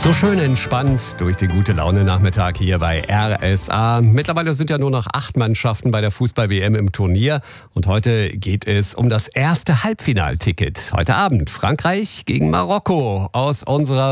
So schön entspannt durch den Gute-Laune-Nachmittag hier bei RSA. Mittlerweile sind ja nur noch 8 Mannschaften bei der Fußball-WM im Turnier. Und heute geht es um das erste Halbfinalticket. Heute Abend Frankreich gegen Marokko aus unserer